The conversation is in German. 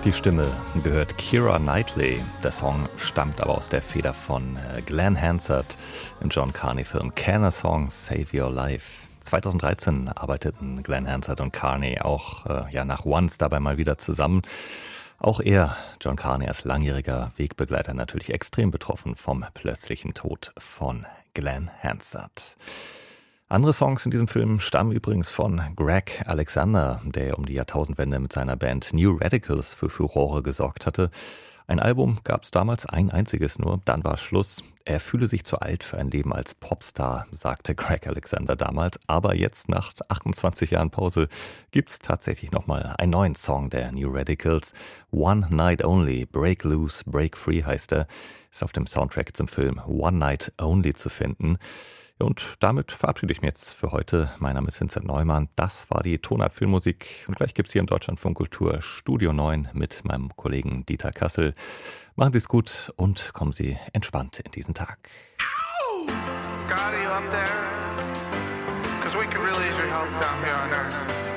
Die Stimme gehört Keira Knightley. Der Song stammt aber aus der Feder von Glenn Hansard im John Carney-Film Can a Song Save Your Life? 2013 arbeiteten Glenn Hansard und Carney auch nach Once dabei mal wieder zusammen. Auch er, John Carney, als langjähriger Wegbegleiter, natürlich extrem betroffen vom plötzlichen Tod von Glenn Hansard. Andere Songs in diesem Film stammen übrigens von Greg Alexander, der um die Jahrtausendwende mit seiner Band New Radicals für Furore gesorgt hatte. Ein Album gab es damals, ein einziges nur, dann war Schluss. Er fühle sich zu alt für ein Leben als Popstar, sagte Greg Alexander damals. Aber jetzt, nach 28 Jahren Pause, gibt's tatsächlich nochmal einen neuen Song der New Radicals. One Night Only, Break Loose, Break Free heißt er, ist auf dem Soundtrack zum Film One Night Only zu finden. Und damit verabschiede ich mich jetzt für heute. Mein Name ist Vincent Neumann. Das war die Tonart Filmmusik. Und gleich gibt es hier im Deutschlandfunk Kultur Studio 9 mit meinem Kollegen Dieter Kassel. Machen Sie es gut und kommen Sie entspannt in diesen Tag. God, are you up there? 'Cause we could really use your help down here on Earth.